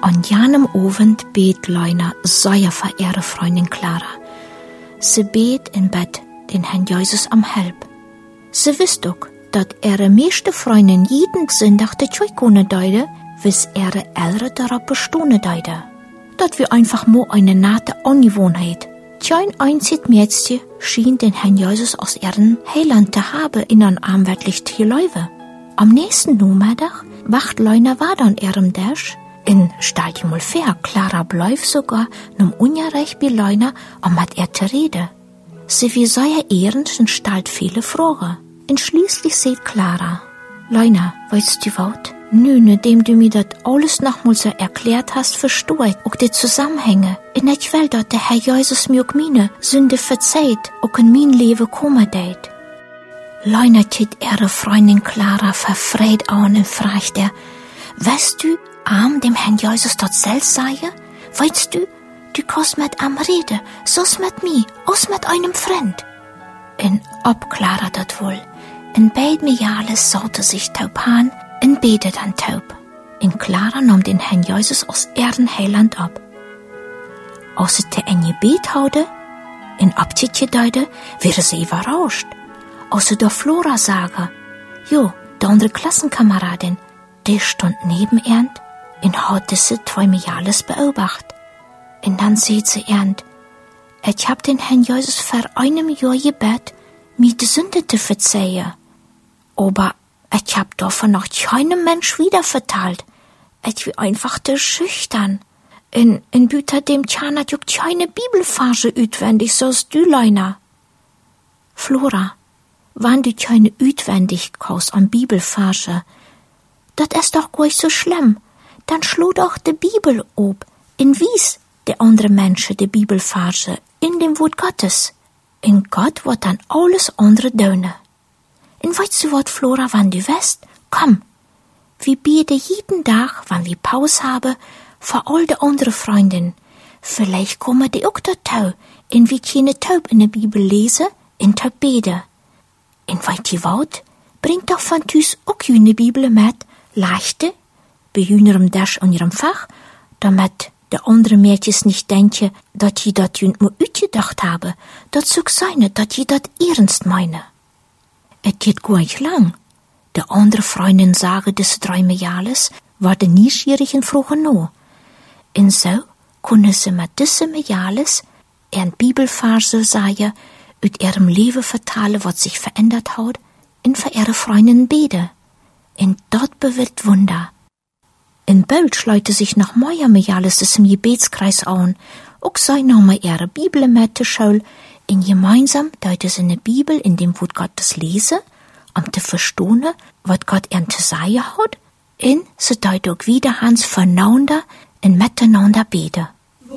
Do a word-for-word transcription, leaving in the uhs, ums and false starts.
An jenem Abend bet Leuna seine verehrte Freundin Clara. Sie bet in Bett den Herrn Jesus am Help. Sie wisst auch, dass ihre meiste Freundin jeden Sonntag die Tschüikone deide, bis ihre Eltern darauf bestehen deide. Das wir einfach nur eine nette Ungewohnheit. Kein einziges Mädchen schien den Herrn Jesus aus ihrem Heiland zu haben in ein armwärtlich Tierläufe. Am nächsten Nachmittag wacht Leuna weiter an ihrem Tisch. In stellt mal fair, Clara bleibt sogar num Unrecht bei Leuna, um mit ihr zu reden. Sie wie sehr ehrend und stellt viele Fragen. Und schließlich sagt Clara: Leuna, weißt du was? Nö, nachdem du mir das alles nochmal so erklärt hast, verstehe ich auch die Zusammenhänge. Und ich will, dass der Herr Jesus mir auch meine Sünde verzeiht, auch in mein Leben kommen wird. Leuna geht ihre Freundin Clara verfreut an und fragt er: Weißt du, arm dem Herrn Jesus dort selbst sage? Weißt du, du kannst mit am reden, so's mit mir, aus mit einem Freund. Und ob Clara dat wohl, in beid mir alles saute sich taub an, und bete dann taub. In Clara nahm den Herrn Jesus aus ihrem Heiland ab. Als sie te ein Gebet haude, in Abschied gedeute, wäre sie überrascht. Als sie der Flora sage, jo, der andere Klassenkameradin, die stund neben ihr und hat diese zwei mir alles beobachtet. Und dann sieht sie ihr: Ich hab den Herrn Jesus vor einem Jahr gebet, mir die Sünde zu verzeihen. Aber ich hab davon noch keinem Mensch wieder verteilt. Ich bin einfach zu schüchtern. In, in Büter dem Tjan hat auch keine Bibelverse utwendig, so's du, Leuna. Flora, wann du keine utwendig kaust an Bibelverse, dat ist doch gar nicht so schlimm. Dann schlo doch die Bibel ob, in wies der andere Menschen die Bibelverse in dem Wort Gottes. In Gott wird dann alles andere döne. Und weißt du wat, Flora, wann du weißt? Komm, wir beten jeden Tag, wann wir Pause haben, für all die andere Freundinnen. Vielleicht kommen die auch dazu, und wir können taub in der Bibel lesen, und taub beten. Und weißt du wat? Bringt doch von Tüs auch eine Bibel mit, leichte, bei jünerem Dash und ihrem Fach, damit die anderen Mädchen nicht denken, dass die das jünd nur utgedacht haben, dat soll sein, dass die das ernst meinen. Es geht gar nicht lang. Die andere Freundin sagen, dass drei Mädels waren neugierig und frugen no. Und so können sie mit diesen Mädels ihren Bibelverse sagen, ut ihrem Leben vertalen, was sich verändert hat, und für ihre Freundinnen beten. Und dort bewirkt Wunder. In Böld schleute sich noch mehr Mädels des im Gebetskreis an, auch sei noch mal ihre Bibel mit zur Schule, und gemeinsam deute sie eine Bibel in dem Wort Gottes lesen, um zu verstehen, was Gott ihnen zu sagen hat, und sie deute auch wieder Hans voneinander und miteinander beten.